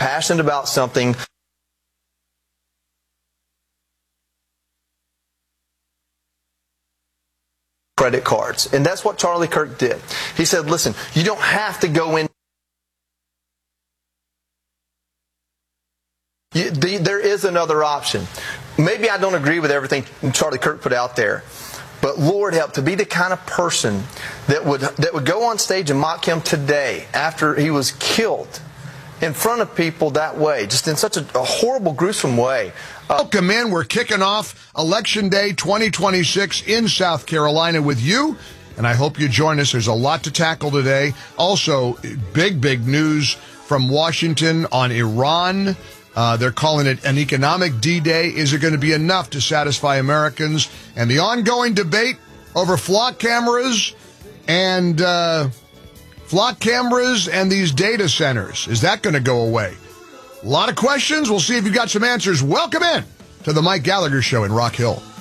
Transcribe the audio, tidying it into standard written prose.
passionate about something. Credit cards. And that's what Charlie Kirk did. He said, listen, you don't have to go in. There is another option. Maybe I don't agree with everything Charlie Kirk put out there, but Lord help, to be the kind of person that would go on stage and mock him today after he was killed in front of people that way, just in such a horrible, gruesome way. Welcome in. We're kicking off Election Day 2026 in South Carolina with you, and I hope you join us. There's a lot to tackle today. Also, big news from Washington on Iran. They're calling it an economic D-Day. Is it going to be enough to satisfy Americans? And the ongoing debate over flock cameras and these data centers. Is that going to go away? A lot of questions. We'll see if you've got some answers. Welcome in to the Mike Gallagher Show in Rock Hill.